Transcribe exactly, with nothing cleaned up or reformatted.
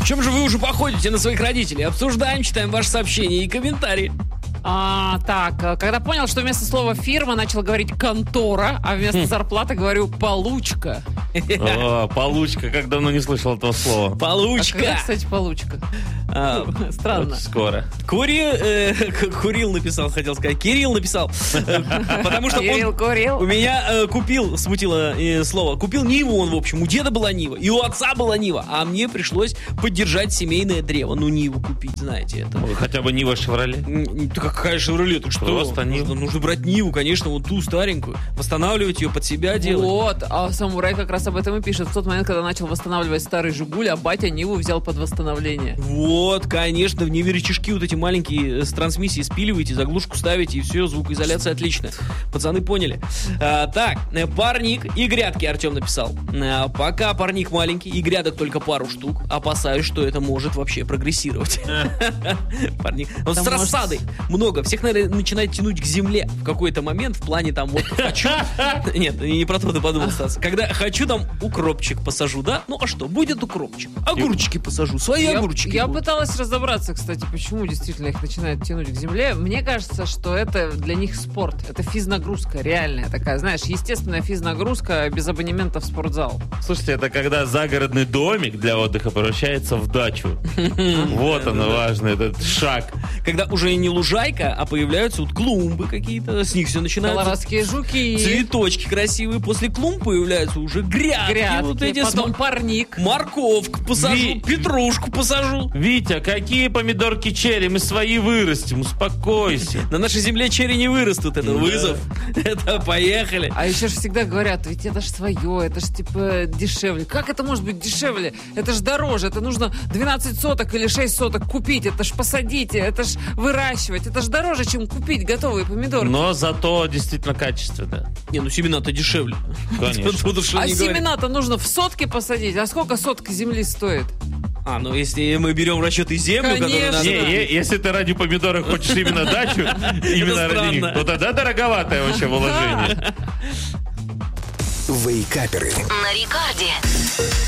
В чем же вы уже походите на своих родителей? Обсуждаем, читаем ваши сообщения и комментарии. А, так, когда понял, что вместо слова фирма начал говорить контора, а вместо зарплаты говорю получка. О, получка, как давно не слышал этого слова. Получка. А когда, кстати, получка? А, Странно. Скоро. Кури, э, Курил написал, хотел сказать. Кирилл написал. Э, Потому что Кирилл, он Курил. у меня э, купил, смутило э, слово, купил Ниву он, в общем. У деда была Нива, и у отца была Нива. А мне пришлось поддержать семейное древо. Ну, Ниву купить, знаете, это. Хотя бы Нива Шевроле. М, да какая Шевроле, ты что? Просто Ниву. Нужно, нужно брать Ниву, конечно, вот ту старенькую. Восстанавливать ее под себя делать. Вот, а самурай как раз об этом и пишет. В тот момент, когда начал восстанавливать старый Жигуль, а батя Ниву взял под восстановление. Вот, конечно, в Ниве рычажки вот эти маленькие э, с трансмиссией спиливаете, заглушку ставите, и все, звукоизоляция отличная. Пацаны поняли. А, так, э, парник и грядки Артем написал. А, пока парник маленький и грядок только пару штук, опасаюсь, что это может вообще прогрессировать. Парник. Вот с рассадой много. Всех, наверное, начинает тянуть к земле в какой-то момент, в плане там вот хочу... Нет, не про то ты подумал, Стас. Когда хочу там укропчик посажу, да? Ну а что, будет укропчик. Огурчики посажу, свои Я, огурчики я будут. пыталась разобраться, кстати, почему действительно их начинает тянуть к земле. Мне кажется, что это для них спорт. Это физнагрузка реальная такая, знаешь, естественная физнагрузка без абонемента в спортзал. Слушайте, это когда загородный домик для отдыха превращается в дачу. Вот оно важно, этот шаг. Когда уже не лужайка, а появляются вот клумбы какие-то, с них все начинается. Колорадские жуки. Цветочки красивые. После клумб появляются уже грядки. Грядки, Вот эти потом с- парник. Морковку посажу, Ви- петрушку посажу. Витя, какие помидорки черри? Мы свои вырастим, успокойся. На нашей земле черри не вырастут, это Да. вызов. Это поехали. А еще же всегда говорят, ведь это ж свое, это ж типа дешевле. Как это может быть дешевле? Это ж дороже, это нужно двенадцать соток или шесть соток купить, это ж посадить, это ж выращивать. Это ж дороже, чем купить готовые помидоры. Но зато действительно качественно. Не, ну семена-то дешевле. Конечно. Тут уж А не говори. семена-то нужно в сотки посадить. А сколько сотка земли стоит? А, ну если мы берем в расчет и землю, которую Конечно. надо... Не, е- если ты ради помидоров хочешь именно дачу, именно ради них, странно. то тогда дороговатое вообще вложение. Вейкаперы. На Рекорде.